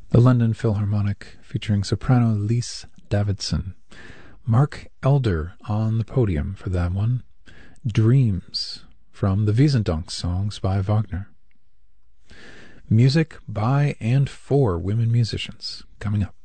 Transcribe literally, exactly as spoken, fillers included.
The London Philharmonic featuring soprano Lise Davidson. Mark Elder on the podium for that one. Dreams from the Wiesendank songs by Wagner. Music by and for women musicians coming up.